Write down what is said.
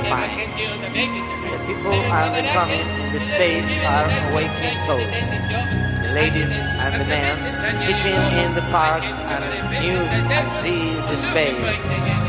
fine. The people are coming in the space are awaiting told. The ladies and the men sitting in the park and news and see the space.